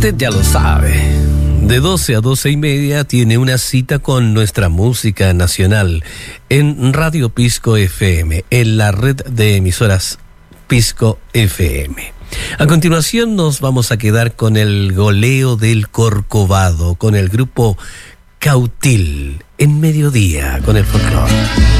Usted ya lo sabe. De 12 a 12 y media tiene una cita con nuestra música nacional en Radio Pisco FM, en la red de emisoras Pisco FM. A continuación nos vamos a quedar con el goleo del Corcovado, con el grupo Cautil, en mediodía, con el folclore.